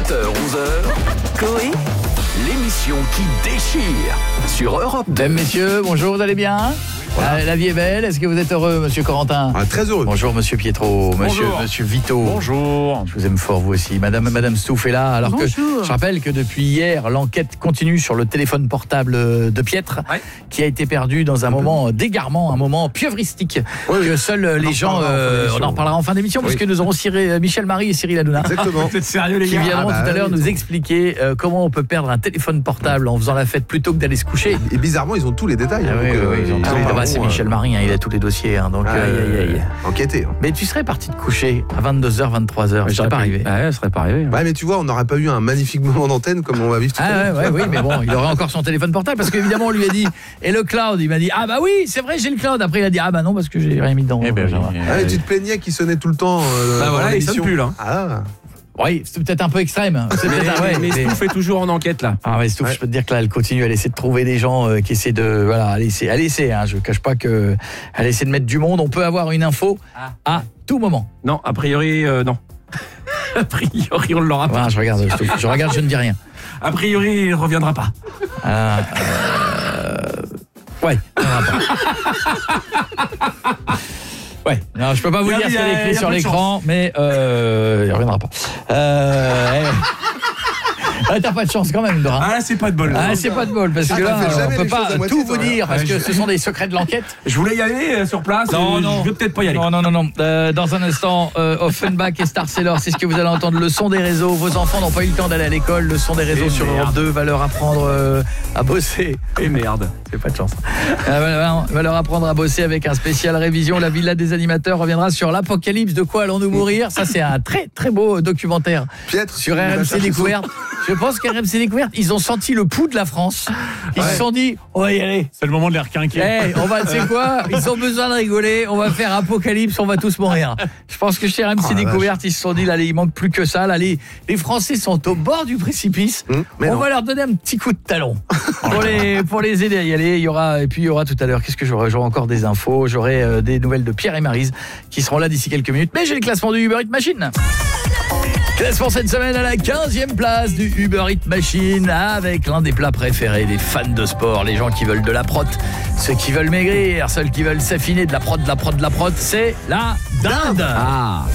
7h-11h, Coé, l'émission qui déchire sur Europe 2. Mesdames, messieurs, bonjour, vous allez bien ? Voilà. La vie est belle, est-ce que vous êtes heureux, monsieur Corentin ? Très heureux. Bonjour, monsieur Pietro, monsieur Vito. Bonjour. Je vous aime fort, vous aussi. Madame Stouff est là, alors Bonjour. que je rappelle que depuis hier, l'enquête continue sur le téléphone portable de Pietre, qui a été perdu dans un moment d'égarement, un moment pieuvristique, que seuls les gens... on en parlera en fin d'émission, parce que nous aurons Michel Marie et Cyril Hanouna. Exactement. Vous êtes sérieux, les Qui gars? viendront tout à l'heure nous expliquer comment on peut perdre un téléphone portable en faisant la fête plutôt que d'aller se coucher. Et bizarrement, ils ont tous les détails. Ah oui, ils ont c'est Michel Marie, il a tous les dossiers, donc enquêter. Mais tu serais parti te coucher à 22h, 23h, je serais pas arrivé. Ouais, ça serait pas arrivé. Ouais, mais tu vois, on n'aurait pas eu un magnifique moment d'antenne comme on va vivre tout à l'heure. Oui, mais bon, il aurait encore son téléphone portable parce qu'évidemment on lui a dit, et le cloud, il m'a dit, ah bah oui, c'est vrai, j'ai le cloud. Après il a dit, ah bah non, parce que j'ai rien mis dedans. Eh ben, Ah, mais tu te plaignais qu'il sonnait tout le temps. Bah voilà, il sonne plus là. Ah. Oui, c'est peut-être un peu extrême. C'est peut-être Mais Stouff est toujours en enquête là. Ah mais Stouff, je peux te dire que là elle continue, elle essaie de trouver des gens qui essaient de elle essaie je cache pas que elle essaie de mettre du monde, on peut avoir une info à tout moment. Non, a priori non. A priori on ne l'aura pas. Je regarde, je ne dis rien. A priori il reviendra pas. Ouais, il reviendra pas. Ouais, non, je peux pas vous dire ce qu'il y a écrit sur l'écran, mais il reviendra pas. T'as pas de chance quand même, Dora. Ah là c'est pas de bol. C'est pas de bol parce que là on peut pas tout vous dire parce que ce sont des secrets de l'enquête. Je voulais y aller sur place. Non. Je vais peut-être pas y aller. Non. Dans un instant, Offenbach et Star Sailor, c'est ce que vous allez entendre. Le son des réseaux. Vos enfants n'ont pas eu le temps d'aller à l'école. Le son des réseaux sur Europe 2 va leur apprendre à bosser. Et merde. C'est pas de chance. Va leur apprendre à bosser avec un spécial révision. La Villa des animateurs reviendra sur l'apocalypse. De quoi allons-nous mourir ? Ça, c'est un très très beau documentaire sur RMC Découverte. Je pense qu'RMC Découverte, ils ont senti le pouls de la France. Ils se sont dit, on va y aller. C'est le moment de les requinquer. On va, tu sais quoi ? Ils ont besoin de rigoler. On va faire apocalypse, on va tous mourir. Je pense que chez RMC Découverte, ils se sont dit, là, il manque plus que ça. Là, les Français sont au bord du précipice. On va leur donner un petit coup de talon pour les aider à y aller. Il y aura tout à l'heure. Qu'est-ce que j'aurai ? J'aurai encore des infos. J'aurai des nouvelles de Pierre et Maryse qui seront là d'ici quelques minutes. Mais j'ai le classement du Uber Eats Machine. Classement cette semaine à la 15e place du Uber Eats Machine avec l'un des plats préférés des fans de sport, les gens qui veulent de la prot, ceux qui veulent maigrir, ceux qui veulent s'affiner de la prot, c'est la dinde.